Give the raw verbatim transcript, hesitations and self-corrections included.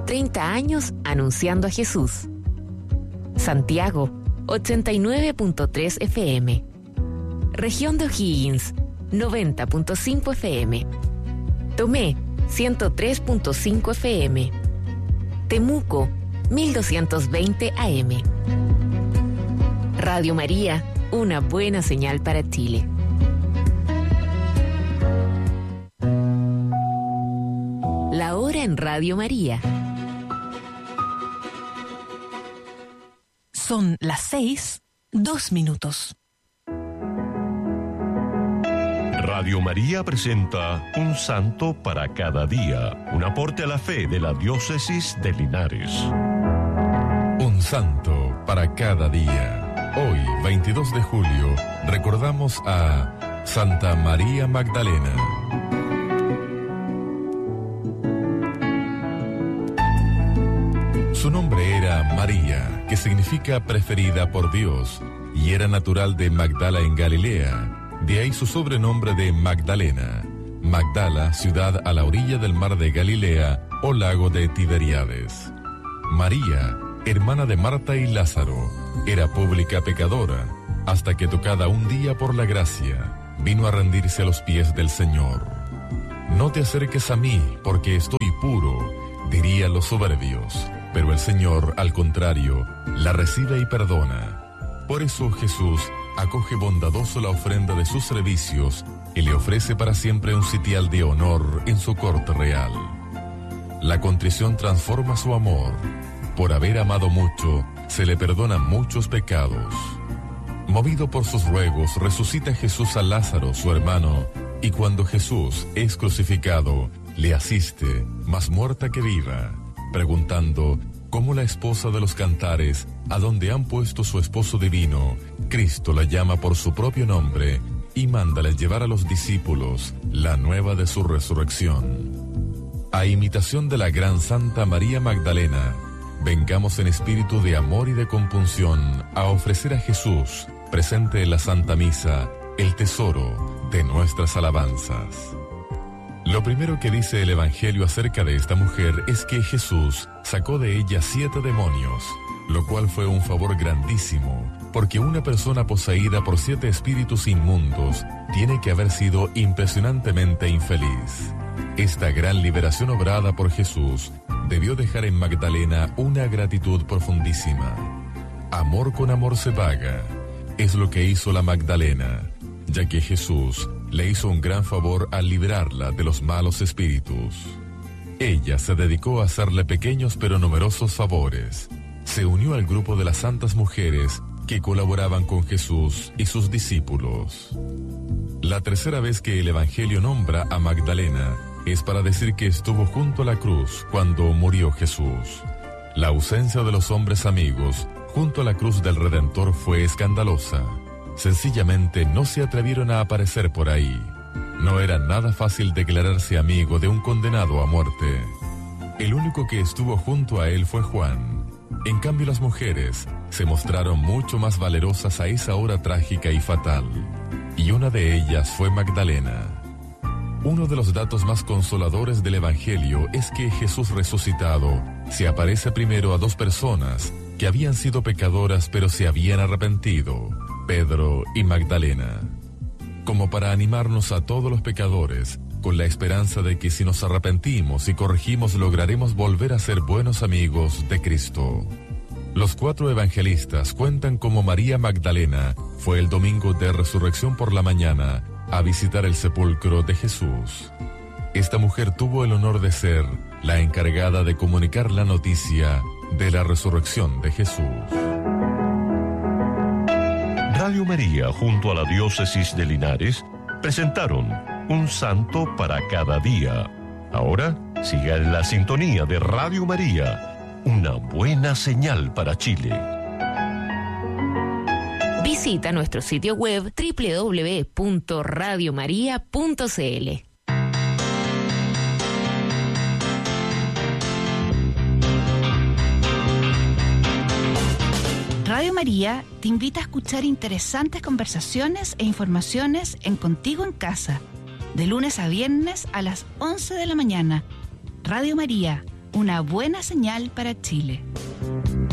treinta años anunciando a Jesús. Santiago, ochenta y nueve punto tres F M. Región de O'Higgins, noventa punto cinco F M. Tomé, ciento tres punto cinco F M. Temuco, mil doscientos veinte A M. Radio María, una buena señal para Chile. La hora en Radio María. Son las seis, dos minutos. Radio María presenta Un Santo para cada día, un aporte a la fe de la Diócesis de Linares. Un Santo para cada día. Hoy, veintidós de julio, recordamos a Santa María Magdalena. Su nombre era María, que significa preferida por Dios, y era natural de Magdala en Galilea. De ahí su sobrenombre de Magdalena. Magdala, ciudad a la orilla del mar de Galilea o lago de Tiberíades. María, hermana de Marta y Lázaro, era pública pecadora, hasta que tocada un día por la gracia, vino a rendirse a los pies del Señor. No te acerques a mí, porque estoy puro, dirían los soberbios, pero el Señor, al contrario, la recibe y perdona. Por eso Jesús acoge bondadoso la ofrenda de sus servicios y le ofrece para siempre un sitial de honor en su corte real. La contrición transforma su amor. Por haber amado mucho, se le perdonan muchos pecados. Movido por sus ruegos, resucita Jesús a Lázaro, su hermano, y cuando Jesús es crucificado, le asiste, más muerta que viva, preguntando cómo la esposa de los cantares, a donde han puesto su esposo divino, Cristo la llama por su propio nombre y mándale llevar a los discípulos la nueva de su resurrección. A imitación de la gran Santa María Magdalena, vengamos en espíritu de amor y de compunción a ofrecer a Jesús, presente en la Santa Misa, el tesoro de nuestras alabanzas. Lo primero que dice el Evangelio acerca de esta mujer es que Jesús sacó de ella siete demonios, lo cual fue un favor grandísimo, porque una persona poseída por siete espíritus inmundos tiene que haber sido impresionantemente infeliz. Esta gran liberación obrada por Jesús debió dejar en Magdalena una gratitud profundísima. Amor con amor se paga, es lo que hizo la Magdalena, ya que Jesús le hizo un gran favor al librarla de los malos espíritus. Ella se dedicó a hacerle pequeños pero numerosos favores. Se unió al grupo de las santas mujeres que colaboraban con Jesús y sus discípulos. La tercera vez que el Evangelio nombra a Magdalena es para decir que estuvo junto a la cruz cuando murió Jesús. La ausencia de los hombres amigos junto a la cruz del Redentor fue escandalosa. Sencillamente no se atrevieron a aparecer por ahí. No era nada fácil declararse amigo de un condenado a muerte. El único que estuvo junto a él fue Juan. En cambio, las mujeres se mostraron mucho más valerosas a esa hora trágica y fatal. Y una de ellas fue Magdalena. Uno de los datos más consoladores del Evangelio es que Jesús resucitado se aparece primero a dos personas que habían sido pecadoras pero se habían arrepentido: Pedro y Magdalena, como para animarnos a todos los pecadores, con la esperanza de que si nos arrepentimos y corregimos lograremos volver a ser buenos amigos de Cristo. Los cuatro evangelistas cuentan cómo María Magdalena fue el domingo de resurrección por la mañana a visitar el sepulcro de Jesús. Esta mujer tuvo el honor de ser la encargada de comunicar la noticia de la resurrección de Jesús. Radio María junto a la Diócesis de Linares presentaron Un Santo para cada día. Ahora siga en la sintonía de Radio María, una buena señal para Chile. Visita nuestro sitio web doble u doble u doble u punto radio maría punto c l. Radio María te invita a escuchar interesantes conversaciones e informaciones en Contigo en Casa, de lunes a viernes a las once de la mañana. Radio María, una buena señal para Chile.